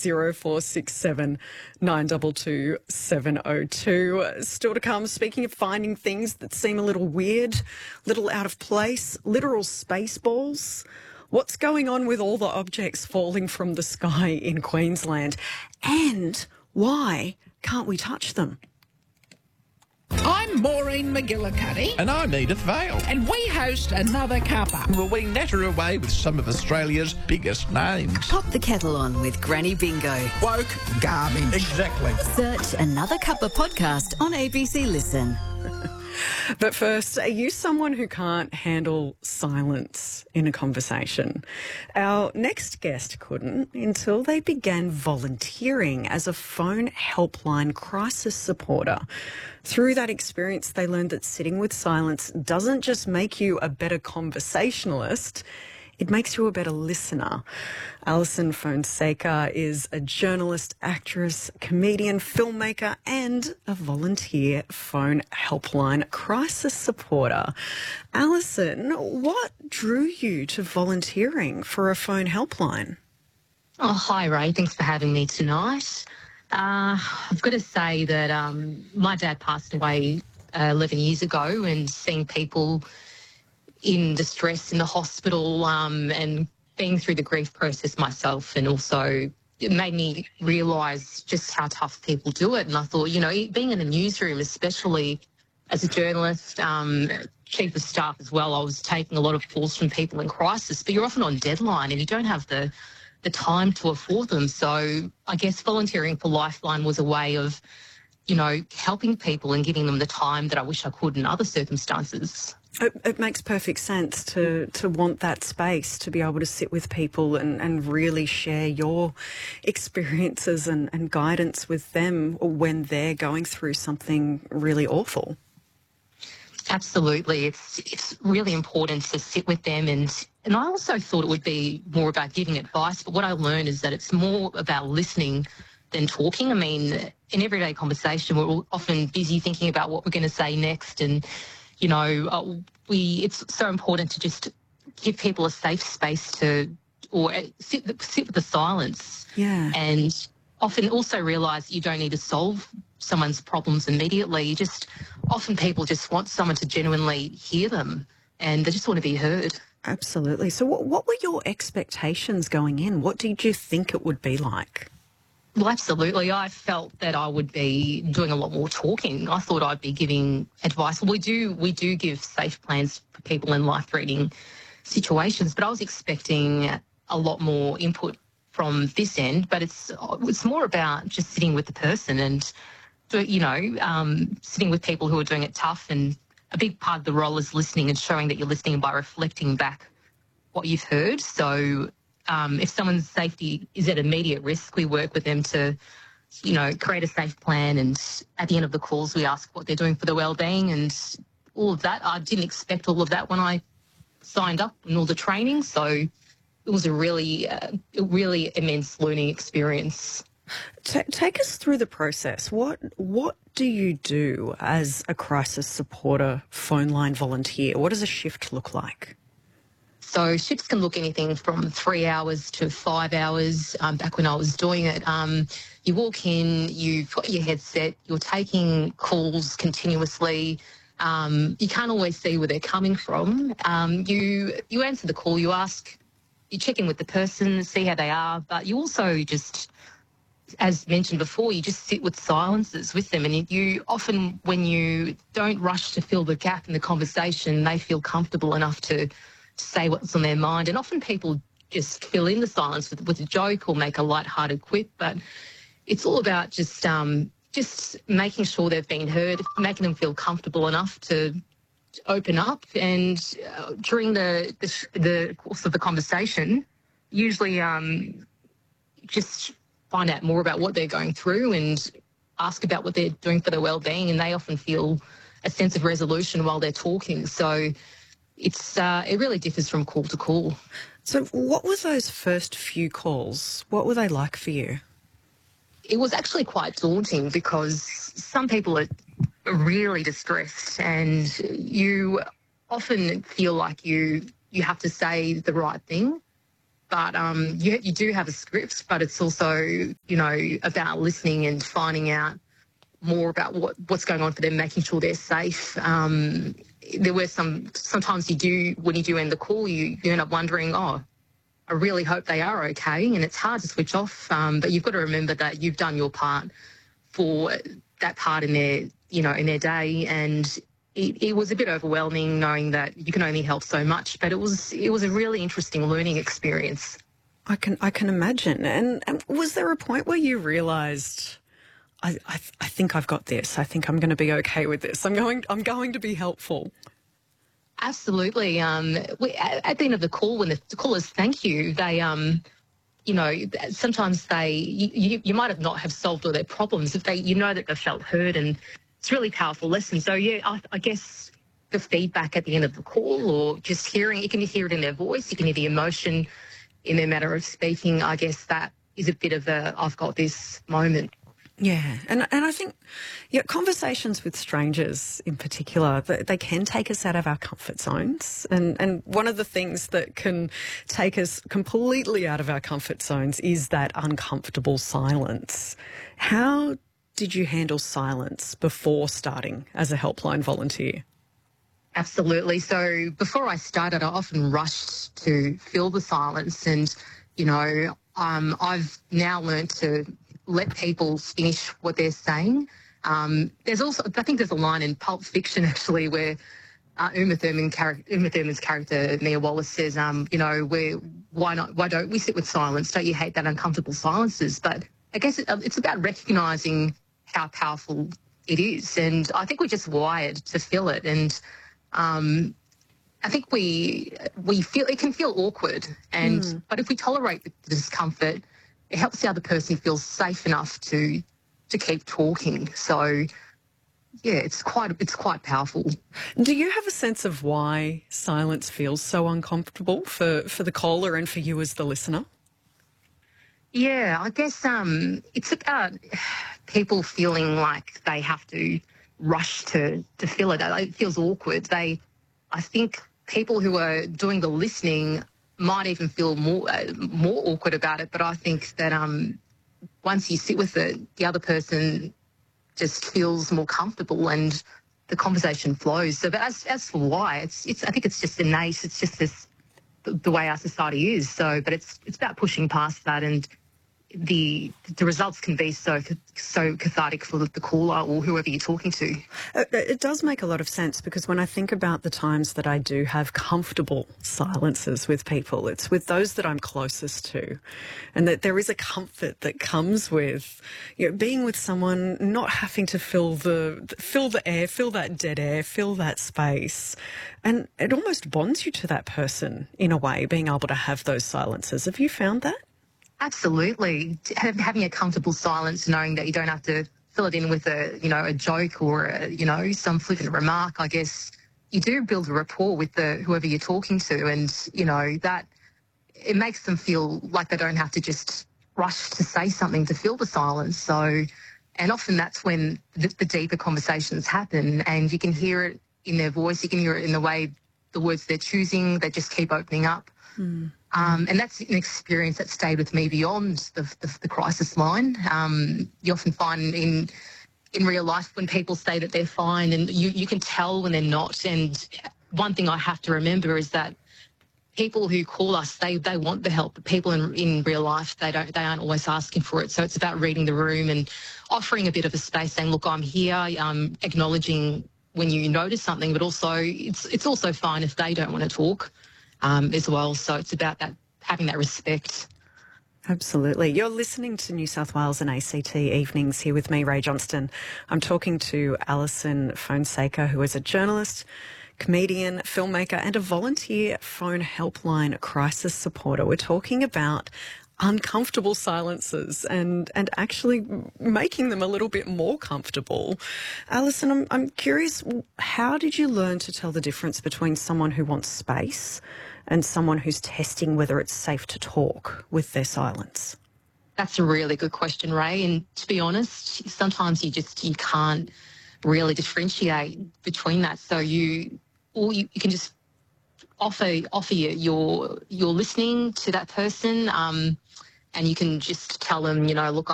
0467 922 702. Still to come, speaking of finding things that seem a little weird, little out of place, literal space balls. What's going on with all the objects falling from the sky in Queensland? And why can't we touch them? I'm Maureen McGillicuddy. And I'm Edith Vale. And we host Another Cuppa. Well, we natter away with some of Australia's biggest names. Pop the kettle on with Granny Bingo. Woke garbage. Exactly. Search Another Cuppa podcast on ABC Listen. But first, are you someone who can't handle silence in a conversation? Our next guest couldn't until they began volunteering as a phone helpline crisis supporter. Through that experience, they learned that sitting with silence doesn't just make you a better conversationalist, it makes you a better listener. Alison Fonseca is a journalist, actress, comedian, filmmaker and a volunteer phone helpline crisis supporter. Alison, what drew you to volunteering for a phone helpline? Oh, hi, Ray. Thanks for having me tonight. I've got to say that my dad passed away 11 years ago, and seeing people in distress in the hospital and being through the grief process myself, and also it made me realise just how tough people do it. And I thought, you know, being in the newsroom, especially as a journalist, chief of staff as well, I was taking a lot of calls from people in crisis, but you're often on deadline and you don't have the time to afford them. So I guess volunteering for Lifeline was a way of, you know, helping people and giving them the time that I wish I could in other circumstances. It makes perfect sense to want that space to be able to sit with people and really share your experiences and guidance with them when they're going through something really awful. Absolutely. It's really important to sit with them, and I also thought it would be more about giving advice, but what I learned is that it's more about listening than talking. I mean, in everyday conversation, we're often busy thinking about what we're going to say next, and you know, it's so important to just give people a safe space or sit with the silence. Yeah. And often also realise you don't need to solve someone's problems immediately. Often people just want someone to genuinely hear them, and they just want to be heard. Absolutely. So what were your expectations going in? What did you think it would be like? Well, absolutely. I felt that I would be doing a lot more talking. I thought I'd be giving advice. Well, we do give safe plans for people in life-threatening situations, but I was expecting a lot more input from this end. But it's more about just sitting with the person and, you know, sitting with people who are doing it tough. And a big part of the role is listening and showing that you're listening by reflecting back what you've heard. So if someone's safety is at immediate risk, we work with them to, you know, create a safe plan. And at the end of the calls, we ask what they're doing for their well-being and all of that. I didn't expect all of that when I signed up and all the training. So it was a really immense learning experience. Take us through the process. What do you do as a crisis supporter phone line volunteer? What does a shift look like? So shifts can look anything from 3 hours to 5 hours. Back when I was doing it, you walk in, you've got your headset, you're taking calls continuously. You can't always see where they're coming from. You answer the call, you check in with the person, see how they are, but you also just, as mentioned before, you just sit with silences with them, and you often, when you don't rush to fill the gap in the conversation, they feel comfortable enough to say what's on their mind. And often people just fill in the silence with a joke or make a light-hearted quip, but it's all about just making sure they've been heard, making them feel comfortable enough to open up. And during the course of the conversation, usually just find out more about what they're going through and ask about what they're doing for their well-being, and they often feel a sense of resolution while they're talking. So it really differs from call to call. So what were those first few calls? What were they like for you? It was actually quite daunting because some people are really distressed, and you often feel like you have to say the right thing. But you do have a script, but it's also, you know, about listening and finding out more about what's going on for them, making sure they're safe. There were sometimes when you do end the call, you end up wondering, oh, I really hope they are okay, and it's hard to switch off. But you've got to remember that you've done your part for that part in their day, and it was a bit overwhelming knowing that you can only help so much. But it was a really interesting learning experience. I can imagine. And was there a point where you realised, I think I've got this. I think I'm going to be okay with this. I'm going to be helpful. Absolutely. At the end of the call, when the callers thank you, they, you know, sometimes you might have not have solved all their problems if you know that they've felt heard, and it's a really powerful lesson. So yeah, I guess the feedback at the end of the call, or just hearing, you can hear it in their voice, you can hear the emotion in their manner of speaking. I guess that is a bit of I've got this moment. Yeah, and I think conversations with strangers in particular, they can take us out of our comfort zones. And one of the things that can take us completely out of our comfort zones is that uncomfortable silence. How did you handle silence before starting as a helpline volunteer? Absolutely. So before I started, I often rushed to fill the silence, and, you know, I've now learned to let people finish what they're saying. There's also, I think there's a line in Pulp Fiction actually where Uma Thurman's character Mia Wallace says, you know, why don't we sit with silence? Don't you hate that uncomfortable silences? But I guess it's about recognising how powerful it is, and I think we're just wired to feel it. And I think we feel it can feel awkward, but if we tolerate the discomfort, it helps the other person feel safe enough to keep talking. So, yeah, it's quite powerful. Do you have a sense of why silence feels so uncomfortable for the caller and for you as the listener? Yeah, I guess it's about people feeling like they have to rush to fill it. It feels awkward. I think people who are doing the listening might even feel more awkward about it, but I think that once you sit with it, the other person just feels more comfortable and the conversation flows. So, but as for why, I think it's just innate. It's just the way our society is. So, but it's about pushing past that, and the results can be so cathartic for the caller or whoever you're talking to. It does make a lot of sense, because when I think about the times that I do have comfortable silences with people, it's with those that I'm closest to, and that there is a comfort that comes with, you know, being with someone, not having to fill the air, fill that dead air, fill that space, and it almost bonds you to that person in a way, being able to have those silences. Have you found that? Absolutely. Having a comfortable silence, knowing that you don't have to fill it in with a joke or some flippant remark. I guess you do build a rapport with whoever you're talking to, and that it makes them feel like they don't have to just rush to say something to fill the silence. So, and often that's when the deeper conversations happen, and you can hear it in their voice, you can hear it in the way the words they're choosing. They just keep opening up. Mm. And that's an experience that stayed with me beyond the crisis line. You often find in real life when people say that they're fine, and you can tell when they're not. And one thing I have to remember is that people who call us, they want the help. But people in real life, they aren't always asking for it. So it's about reading the room and offering a bit of a space, saying, "Look, I'm here," acknowledging when you notice something, but also it's also fine if they don't want to talk. As well. So it's about that, having that respect. Absolutely. You're listening to New South Wales and ACT Evenings here with me, Ray Johnston. I'm talking to Alison Fonseca, who is a journalist, comedian, filmmaker and a volunteer phone helpline crisis supporter. We're talking about uncomfortable silences and actually making them a little bit more comfortable. Alison, I'm curious, how did you learn to tell the difference between someone who wants space and someone who's testing whether it's safe to talk with their silence? That's a really good question, Ray. And to be honest, sometimes you can't really differentiate between that. So you can just offer you're listening to that person, and you can just tell them, look,